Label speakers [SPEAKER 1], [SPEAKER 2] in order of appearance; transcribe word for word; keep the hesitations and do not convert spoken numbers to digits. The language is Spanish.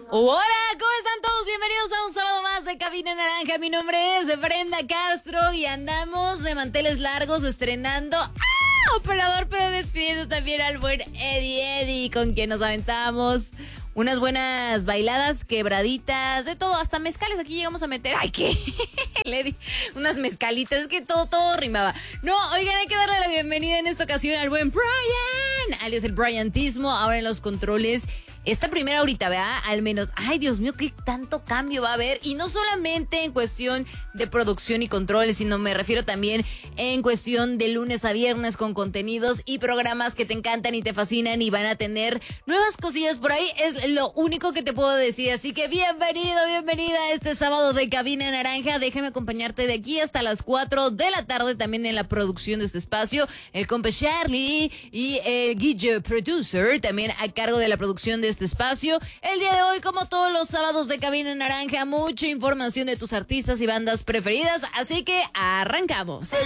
[SPEAKER 1] Hola, ¿cómo están todos? Bienvenidos a un sábado más de Cabina Naranja. Mi nombre es Brenda Castro y andamos de manteles largos estrenando ¡ah! Operador, pero despidiendo también al buen Eddie Eddie, con quien nos aventamos unas buenas bailadas, quebraditas, de todo, hasta mezcales aquí llegamos a meter. ¡Ay, qué! Le di unas mezcalitas, es que todo, todo rimaba. No, oigan, hay que darle la bienvenida en esta ocasión al buen Brian, alias el Briantismo, ahora en los controles. Esta primera horita, ¿verdad? Al menos, ay Dios mío, qué tanto cambio va a haber. Y no solamente en cuestión de producción y control, sino me refiero también en cuestión de lunes a viernes con contenidos y programas que te encantan y te fascinan y van a tener nuevas cosillas por ahí. Es lo único que te puedo decir. Así que bienvenido, bienvenida a este sábado de Cabina Naranja. Déjame acompañarte de aquí hasta las cuatro de la tarde también en la producción de este espacio. El compa Charlie y el Guille Producer también a cargo de la producción de este espacio. El día de hoy, como todos los sábados de Cabina Naranja, mucha información de tus artistas y bandas preferidas, así que arrancamos.